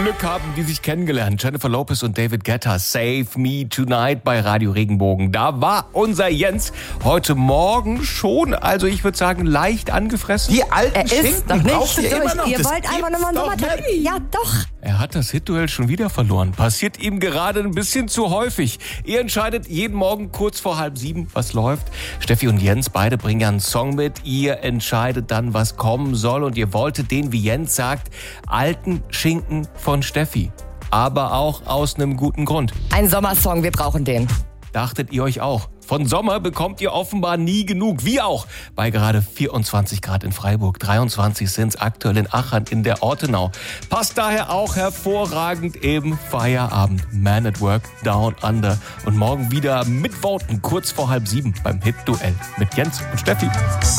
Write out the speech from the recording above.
Glück haben die sich kennengelernt. Jennifer Lopez und David Guetta, Save Me Tonight bei Radio Regenbogen. Da war unser Jens heute Morgen schon, also ich würde sagen, leicht angefressen. Die alten Schinken braucht ihr immer noch. Ihr Das wollt einfach gibt's nochmal doch so nicht. Ja, doch. Er hat das Hitduell schon wieder verloren. Passiert ihm gerade ein bisschen zu häufig. Ihr entscheidet jeden Morgen kurz vor 6:30, was läuft. Steffi und Jens, beide bringen ja einen Song mit. Ihr entscheidet dann, was kommen soll. Und ihr wolltet den, wie Jens sagt, alten Schinken von Steffi. Aber auch aus einem guten Grund. Ein Sommersong, wir brauchen den. Dachtet ihr euch auch? Von Sommer bekommt ihr offenbar nie genug. Wie auch bei gerade 24 Grad in Freiburg. 23 sind es aktuell in Achern in der Ortenau. Passt daher auch hervorragend im Feierabend. Man at Work, Down Under. Und morgen wieder mitvoten, kurz vor 6:30 beim Hit-Duell mit Jens und Steffi.